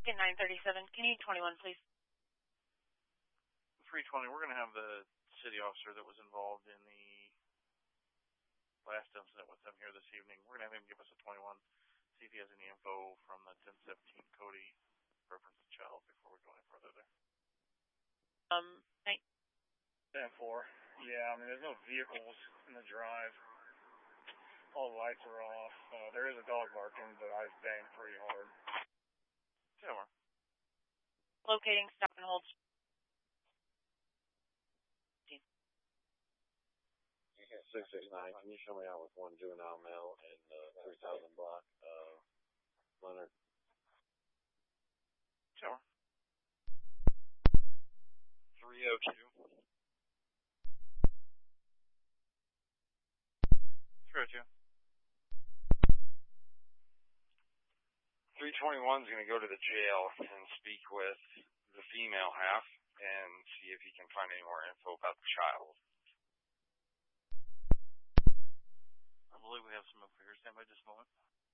Get 937. Can you 21, please? 320, we're going to have the city officer that was involved in the last incident with them here this evening. We're going to have him give us a 21, see if he has any info from the 1017 Cody reference to child before we go any further there. 10-4. Yeah, I mean, there's no vehicles in the drive. All the lights are off. There is a dog barking, but I banged pretty hard. Sure. Locating, stop and hold. 669, can you show me out with one juvenile male in the 3000 block of Leonard? Sure. 302. 302. 321 is going to go to the jail and speak with the female half and see if he can find any more info about the child. I believe we have some over here. Stand by just a moment.